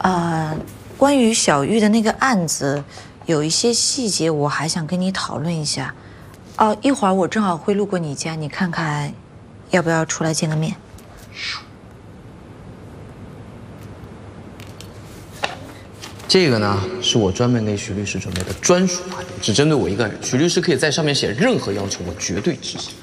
关于小玉的那个案子，有一些细节我还想跟你讨论一下。哦，一会儿我正好会路过你家，你看看，要不要出来见个面？ 这个呢，是我专门给许律师准备的专属函，只针对我一个人。许律师可以在上面写任何要求，我绝对执行。